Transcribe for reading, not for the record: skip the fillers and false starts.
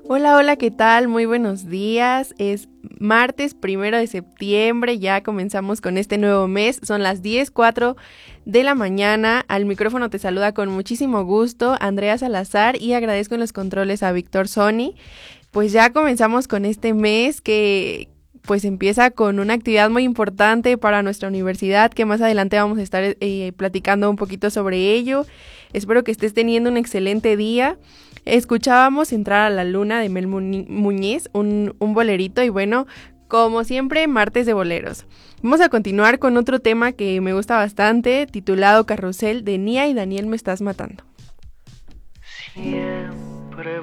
Hola, hola, ¿qué tal? Muy buenos días. Es martes 1 de septiembre, ya comenzamos con este nuevo mes. Son las 10:04 de la mañana. Al micrófono te saluda con muchísimo gusto Andrea Salazar y agradezco en los controles a Víctor Sony. Pues ya comenzamos con este mes que pues empieza con una actividad muy importante para nuestra universidad, que más adelante vamos a estar platicando un poquito sobre ello. Espero que estés teniendo un excelente día. Escuchábamos Entrar a la Luna de Mel Muñiz, un bolerito, y bueno, como siempre, martes de boleros. Vamos a continuar con otro tema que me gusta bastante, titulado Carrusel, de Nia y Daniel Me Estás Matando. Siempre